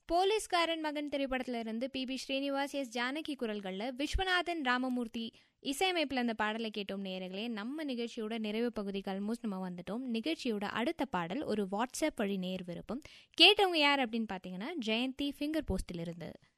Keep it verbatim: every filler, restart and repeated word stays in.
போலீஸ்காரன் மகன் திரைப்படத்துல இருந்து B B Srinivas, S Janaki குரல்களில் விஸ்வநாதன் ராமமூர்த்தி இசையமைப்பில் அந்த பாடலை கேட்டோம். நேயர்களே, நம்ம நிகழ்ச்சியோட நிறைவு பகுதிக்கு ஆல்மோஸ்ட் நம்ம வந்துட்டோம். நிகழ்ச்சியோட அடுத்த பாடல் ஒரு வாட்ஸ்அப் வழி நேர் விருப்பம். கேட்டவங்க யார் அப்படின்னு பார்த்தீங்கன்னா ஜெயந்தி ஃபிங்கர் போஸ்டில் இருந்து.